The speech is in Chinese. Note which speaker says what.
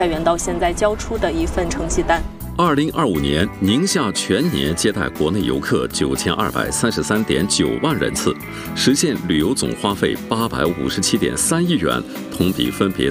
Speaker 1: 菜园到现在交出的一份成绩单。
Speaker 2: 2025年，宁夏全年接待国内游客9233.9万人次，实现旅游总花费857.3亿元，同比分别